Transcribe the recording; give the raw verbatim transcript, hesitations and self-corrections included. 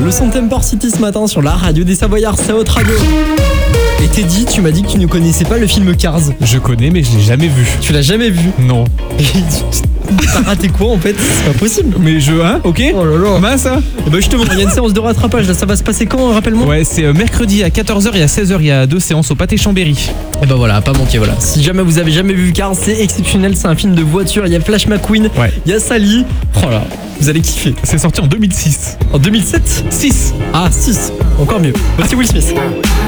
Le son Temper City ce matin sur la radio des Savoyards, c'est votre radio. Et Teddy, tu m'as dit que tu ne connaissais pas le film Cars. Je connais, mais je l'ai jamais vu. Tu l'as jamais vu? Non. T'as raté quoi en fait? C'est pas possible. Mais je, hein, ok. Oh là là. Comment ça? Et bah justement, il y a une séance de rattrapage là, ça va se passer quand, rappelle-moi? Ouais, c'est euh, mercredi à quatorze heures et à seize heures, il y a deux séances au Pâté Chambéry. Et bah voilà, pas manquer, voilà. Si jamais vous avez jamais vu Cars, c'est exceptionnel, c'est un film de voiture, il y a Flash McQueen, Ouais. il y a Sally. Oh là, vous allez kiffer. C'est sorti en deux mille six. En deux mille sept? six. Ah, six, encore mieux. Voici Will Smith.